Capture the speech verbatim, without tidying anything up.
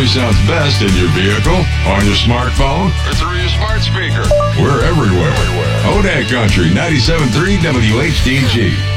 Country sounds best in your vehicle, on your smartphone, or through your smart speaker. We're everywhere. everywhere. Odak Country ninety-seven point three W H D G.